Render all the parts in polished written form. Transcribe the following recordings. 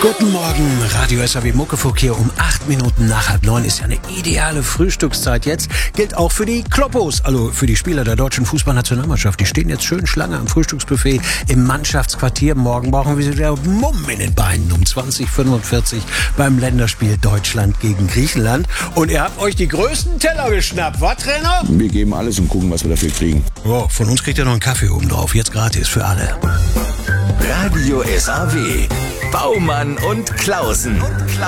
Guten Morgen, Radio SAW Muckefuck hier um 8 Minuten nach 8:30 ist ja eine ideale Frühstückszeit jetzt. Gilt auch für die Kloppos, also für die Spieler der deutschen Fußballnationalmannschaft. Die stehen jetzt schön Schlange am Frühstücksbuffet im Mannschaftsquartier. Morgen brauchen wir sie wieder Mumm in den Beinen um 20:45 beim Länderspiel Deutschland gegen Griechenland. Und ihr habt euch die größten Teller geschnappt, was, Trainer? Wir geben alles und gucken, was wir dafür kriegen. Oh, von uns kriegt ihr noch einen Kaffee oben drauf, jetzt gratis für alle. Radio SAW. Baumann und Klausen.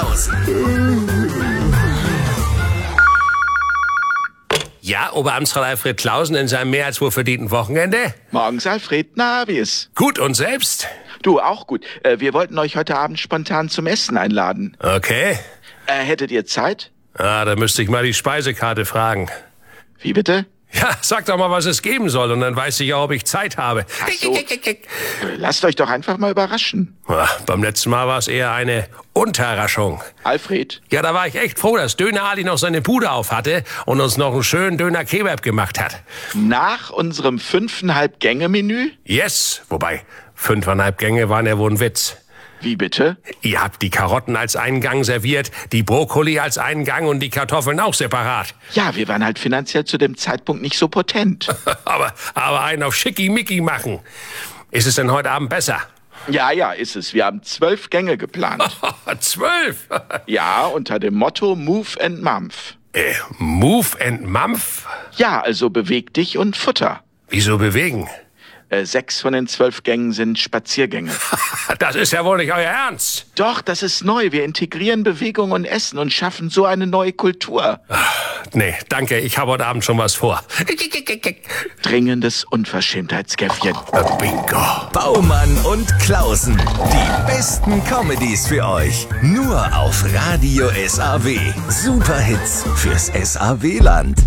Ja, Oberamtsrat Alfred Klausen in seinem mehr als wohl verdienten Wochenende? Morgens, Alfred. Na, wie ist? Gut, und selbst? Du, auch gut. Wir wollten euch heute Abend spontan zum Essen einladen. Okay. Hättet ihr Zeit? Ah, da müsste ich mal die Speisekarte fragen. Wie bitte? Ja, sag doch mal, was es geben soll, und dann weiß ich auch, ob ich Zeit habe. Ach so. Lasst euch doch einfach mal überraschen. Beim letzten Mal war es eher eine Unterraschung. Alfred? Ja, da war ich echt froh, dass Döner Ali noch seine Bude auf hatte und uns noch einen schönen Döner Kebab gemacht hat. Nach unserem 5,5-Gänge-Menü? Yes, wobei 5,5 Gänge waren ja wohl ein Witz. Wie bitte? Ihr habt die Karotten als einen Gang serviert, die Brokkoli als einen Gang und die Kartoffeln auch separat. Ja, wir waren halt finanziell zu dem Zeitpunkt nicht so potent. aber einen auf Schickimicki machen. Ist es denn heute Abend besser? Ja, ist es. Wir haben 12 Gänge geplant. 12? Ja, unter dem Motto Move and Mampf. Move and Mampf? Ja, also beweg dich und Futter. Wieso bewegen? 6 von den 12 Gängen sind Spaziergänge. Das ist ja wohl nicht euer Ernst. Doch, das ist neu. Wir integrieren Bewegung und Essen und schaffen so eine neue Kultur. Nee, danke. Ich habe heute Abend schon was vor. Dringendes Unverschämtheitskäffchen. Bingo. Baumann und Klausen. Die besten Comedies für euch. Nur auf Radio SAW. Superhits fürs SAW-Land.